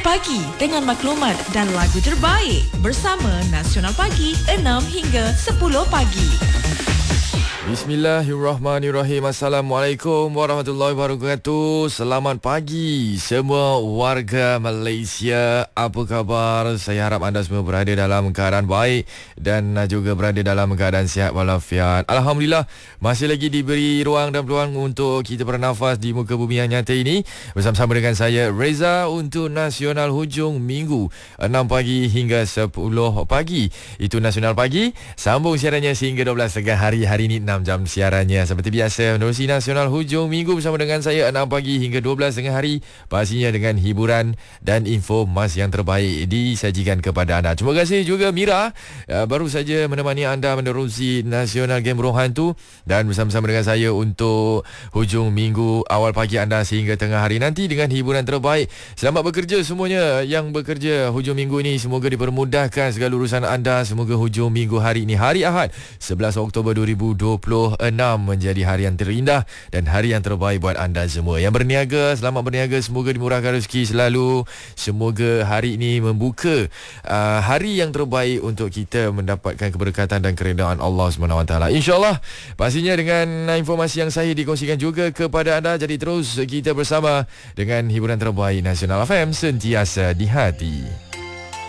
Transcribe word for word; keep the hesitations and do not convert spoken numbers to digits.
Pagi dengan maklumat dan lagu terbaik bersama Nasional Pagi enam hingga sepuluh pagi. Bismillahirrahmanirrahim. Assalamualaikum warahmatullahi wabarakatuh. Selamat pagi semua warga Malaysia. Apa khabar? Saya harap anda semua berada dalam keadaan baik dan juga berada dalam keadaan sihat walafiat. Alhamdulillah, masih lagi diberi ruang dan peluang untuk kita bernafas di muka bumi yang nyata ini. Bersama-sama dengan saya Reza untuk Nasional Hujung Minggu enam pagi hingga sepuluh pagi. Itu Nasional Pagi. Sambung siarannya sehingga dua belas tengah hari. Hari ini enam jam siarannya seperti biasa menerusi Nasional Hujung Minggu bersama dengan saya enam pagi hingga dua belas tengah hari, pastinya dengan hiburan dan informasi yang terbaik disajikan kepada anda. Terima kasih juga Mira uh, baru saja menemani anda menerusi Nasional Game Rohan tu, dan bersama-sama dengan saya untuk Hujung Minggu awal pagi anda sehingga tengah hari nanti dengan hiburan terbaik. Selamat bekerja semuanya yang bekerja hujung minggu ini, semoga dipermudahkan segala urusan anda. Semoga hujung minggu hari ini, hari Ahad sebelas Oktober dua ribu dua puluh enam menjadi hari yang terindah dan hari yang terbaik buat anda semua. Yang berniaga, selamat berniaga, semoga dimurahkan rezeki selalu. Semoga hari ini membuka uh, hari yang terbaik untuk kita mendapatkan keberkatan dan keredaan Allah subhanahu wa taala. InsyaAllah, pastinya dengan informasi yang sahih dikongsikan juga kepada anda. Jadi terus kita bersama dengan hiburan terbaik Nasional F M, sentiasa di hati.